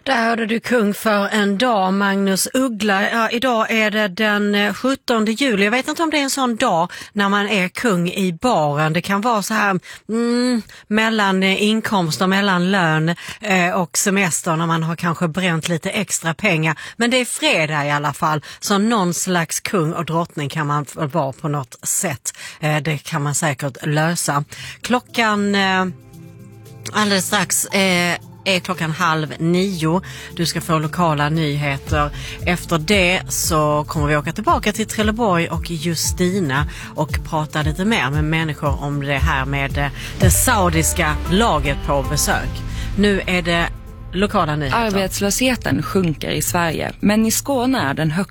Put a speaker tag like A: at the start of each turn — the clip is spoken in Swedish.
A: Där hörde du Kung för en dag, Magnus Uggla. Ja, idag är det den 17 juli. Jag vet inte om det är en sån dag när man är kung i baren. Det kan vara så här mellan inkomster, mellan lön och semester när man har kanske bränt lite extra pengar. Men det är fredag i alla fall. Så någon slags kung och drottning kan man vara på något sätt. Det kan man säkert lösa. Klockan alldeles strax är klockan 8:30. Du ska få lokala nyheter. Efter det så kommer vi åka tillbaka till Trelleborg och Justina och prata lite mer med människor om det här med det saudiska laget på besök. Nu är det lokala nyheter.
B: Arbetslösheten sjunker i Sverige, men i Skåne är den högst.